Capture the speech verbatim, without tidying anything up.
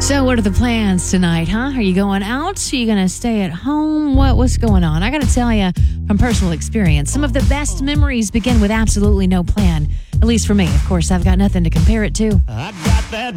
So what are the plans tonight, huh? Are you going out? Are you going to stay at home? What What's going on? I got to tell you from personal experience, some of the best memories begin with absolutely no plan. At least for me. Of course, I've got nothing to compare it to.